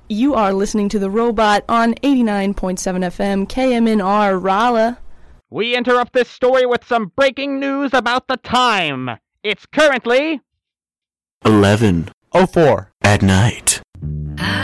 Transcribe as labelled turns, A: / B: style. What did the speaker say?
A: You are listening to The Robot on 89.7 FM KMNR Raleigh.
B: We interrupt this story with some breaking news about the time. It's currently
C: 11:04 at night.